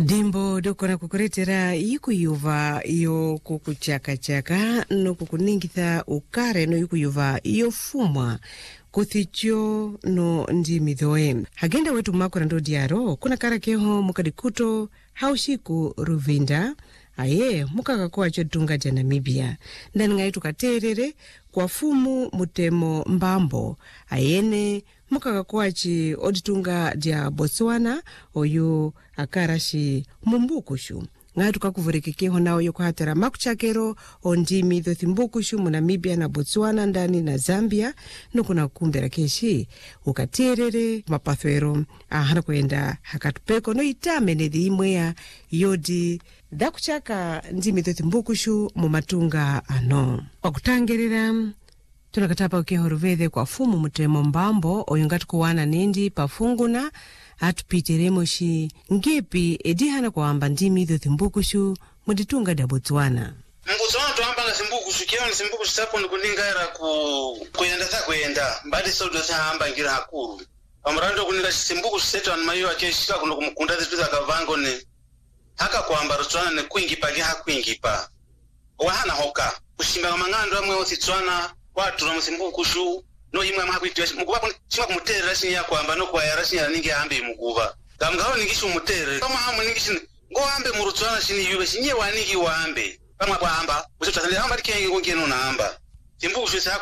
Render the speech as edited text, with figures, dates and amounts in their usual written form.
Dimbo dokona kukuretera ikuyuva iyo kukuchaka-chaka no kukuningitha ukare no ikuyuva iyo fumwa kuthicho no ndi midhoe. Hagenda wetu makura ndo diaro kuna karakeho mukadikuto haushiku Ruvinda aye mukakakoa chodunga ja Namibia ndani ngaitu katerere kwa fumu mutemo mbambo ayene mukakakoachi oditunga dia Botswana oyu akarashi mumbukushu ngaitu kakuvurikikiho nao yokuhatera makuchakero ondimi dhothi mbukushu mu Namibia na Botswana ndani na Zambia nukuna kumbera keshi ukaterere mapathwero ahana kuenda hakatupeko no itame nedhi imwea yodi dakuchaka ndimi dhothi mbukushu mu matunga ano wakutangerera. Tunakatapa ukeho Ruvede kwa fumu mutemo mbambo oyungatu kuwana nindi pafunguna atupiteremo shi ngepi edihana kuamba ndimi dhothi mbukushu muditunga da Botswana. Mbutswana tuamba nga simbukushu kiyo ni simbukushu sapo nikuningaira kuyenda mbadi saudu hamba ngira hakuru pamurando kuninga simbukushu setu anmayo akeshika kuno kumukunda zituza kavango ne haka kuamba Botswana ne kuingipa ge hakuingipa wahana hoka kushimba mangando amwe Botswana watu na msimbukushu no imwe amakwitwa mukuba chima kumuterera shinya kwamba no kwa yara shinya ninge hambe mukuba kamgaho ningishu muterere kama hamu ningishi ngo hambe mu Botswana shini yube shinye waniki wambe kama kwamba usitazale hamba dikenge ngongeno na hamba simbukushu